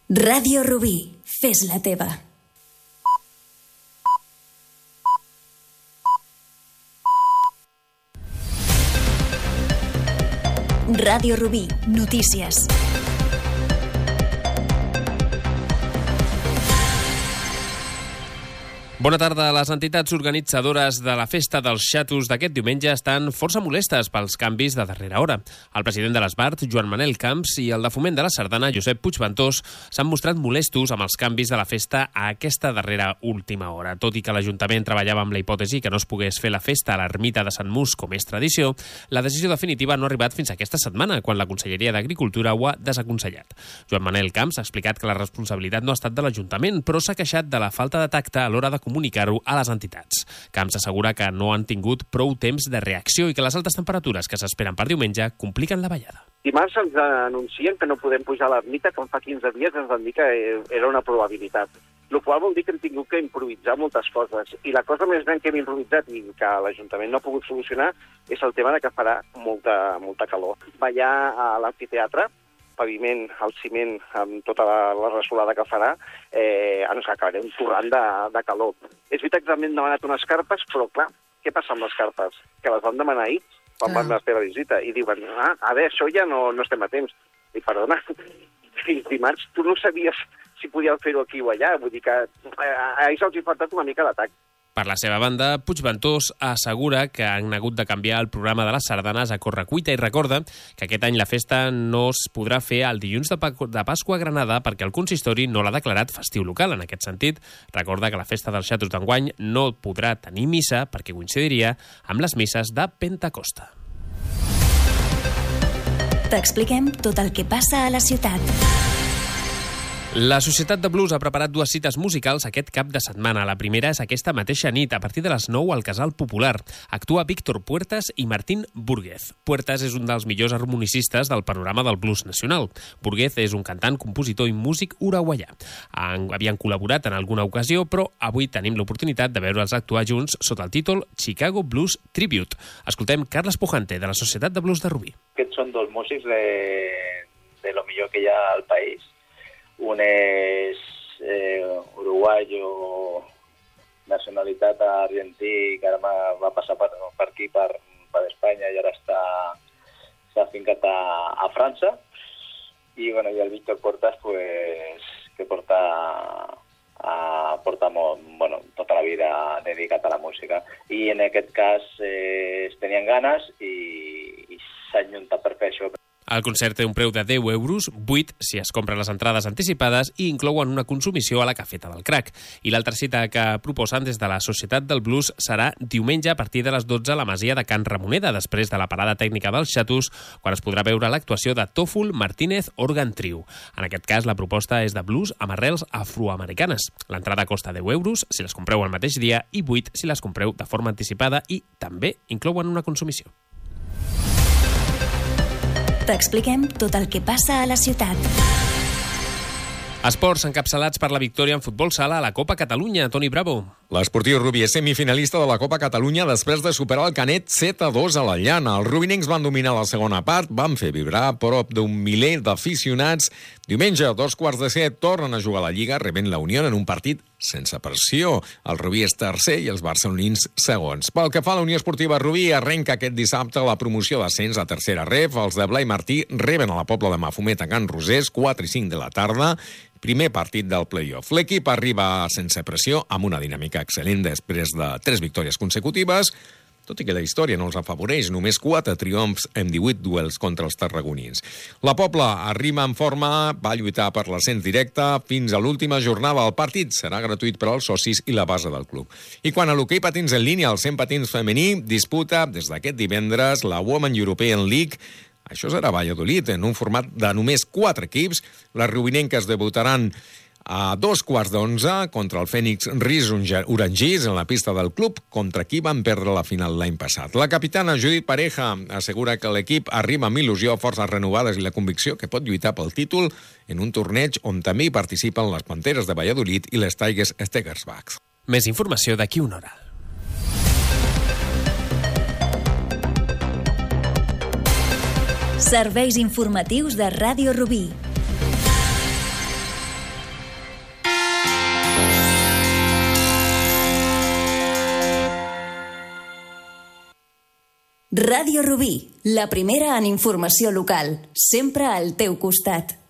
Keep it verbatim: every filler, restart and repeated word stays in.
Ràdio Rubí, fes la teva. Ràdio Rubí, notícies. Bona tarda. Les entitats organitzadores de la Festa dels Xatos d'aquest diumenge estan força molestes pels canvis de darrera hora. El president de l'Esbart, Joan Manel Camps, i el de Foment de la Sardana, Josep Puigventós, s'han mostrat molestos amb els canvis de la festa a aquesta darrera última hora. Tot i que l'Ajuntament treballava amb la hipòtesi que no es pogués fer la festa a l'ermita de Sant Mus com és tradició, la decisió definitiva no ha arribat fins aquesta setmana, quan la Conselleria d'Agricultura ho ha desaconsellat. Joan Manel Camps ha explicat que la responsabilitat no ha estat de l'Ajuntament, però s'ha queixat de la falta de tacte a l'hora de comunicar-ho a les entitats. Camps assegura que no han tingut prou temps de reacció i que les altes temperatures que s'esperen per diumenge compliquen la ballada. Dimarts ens anuncien que no podem pujar a l'ermita, que fa quinze dies ens van dir que era una probabilitat. El qual vol dir que hem tingut que improvisar moltes coses. I la cosa més gran que hem improvisat i que l'Ajuntament no ha pogut solucionar és el tema de que farà molta, molta calor. Ballar a l'amfiteatre, paviment, al ciment, amb tota la, la resolada que farà, eh, ens acabarem torrant de, de calor. És veritat que també hem demanat unes carpes, però clar, què passa amb les carpes? Que les van demanar ahir, quan van fer la visita, i diuen, ah, a veure, això ja no, no estem a temps. I perdona, fins dimarts tu no sabies si podíem fer-ho aquí o allà, vull dir que eh, a ells els ha faltat una mica d'atac. Per la seva banda, Puigventós assegura que han hagut de canviar el programa de les sardanes a correcuita i recorda que aquest any la festa no es podrà fer el dilluns de, pa de Pasqua a Granada perquè el consistori no l'ha declarat festiu local. En aquest sentit, recorda que la festa dels Xatos d'enguany no podrà tenir missa perquè coincidiria amb les misses de Pentecosta. T'expliquem tot el que passa a la ciutat. La Societat de Blues ha preparat dues cites musicals aquest cap de setmana. La primera és aquesta mateixa nit, a partir de les nou al Casal Popular. Actua Víctor Puertas i Martín Búrguez. Puertas és un dels millors harmonicistes del panorama del blues nacional. Búrguez és un cantant, compositor i músic uruguaià. Havien col·laborat en alguna ocasió, però avui tenim l'oportunitat de veure'ls actuar junts sota el títol Chicago Blues Tribute. Escoltem Carles Pujante, de la Societat de Blues de Rubí. Aquests són dos músics de, de lo millor que hi ha al país. Un és eh, uruguayo, nacionalitat argentí, que ara va passar per, per aquí, per, per Espanya, i ara està s'ha fincat a, a França. I, bueno, i el Víctor Puertas, pues, que porta, a, porta molt, bueno, tota la vida dedicat a la música. I en aquest cas eh, es tenien ganes i, i s'han juntat per fer això. El concert té un preu de deu euros, vuit si es compren les entrades anticipades i inclouen una consumició a la cafeta del Crac. I l'altra cita que proposen des de la Societat del Blues serà diumenge a partir de les dotze a la Masia de Can Ramoneda, després de la parada tècnica dels Xatos, quan es podrà veure l'actuació de Tòful Martínez Organ Trio. En aquest cas, la proposta és de blues amb arrels afroamericanes. L'entrada costa deu euros si les compreu el mateix dia i vuit si les compreu de forma anticipada i també inclouen una consumició. T'expliquem tot el que passa a la ciutat. Esports encapçalats per la victòria en futbol sala a la Copa Catalunya. Toni Bravo. L'Esportiu Rubí és semifinalista de la Copa Catalunya després de superar el Canet set a dos a la llana. Els rubinencs van dominar la segona part, van fer vibrar prop d'un miler d'aficionats. Diumenge, a dos quarts de set, tornen a jugar a la Lliga, rebent la Unió en un partit sense pressió. El Rubí és tercer i els barcelonins segons. Pel que fa a la Unió Esportiva Rubí, arrenca aquest dissabte la promoció d'ascens a tercera ref. Els de Blai Martí reben a la Pobla de Mafumet a Can Rosés, quatre i cinc de la tarda. Primer partit del play-off. L'equip arriba sense pressió, amb una dinàmica excel·lent després de tres victòries consecutives, tot i que la història no els afavoreix, només quatre triomfs en divuit duels contra els tarragonins. La Pobla arriba en forma, va lluitar per l'ascens directe fins a l'última jornada. El partit serà gratuït per als socis i la base del club. I quan a l'hoquei patins en línia, el cent patins femení disputa des d'aquest divendres la Women European League. Això serà Valladolid, en un format de només quatre equips. Les rubinenques debutaran a dos quarts d'onze contra el Fènix Ris Orangís en la pista del club, contra qui van perdre la final l'any passat. La capitana Judit Pareja assegura que l'equip arriba amb il·lusió, forces renovades i la convicció que pot lluitar pel títol en un torneig on també hi participen les Panteres de Valladolid i les Tigers Stegersbach. Més informació d'aquí una hora. Serveis informatius de Ràdio Rubí. Ràdio Rubí, la primera en informació local, sempre al teu costat.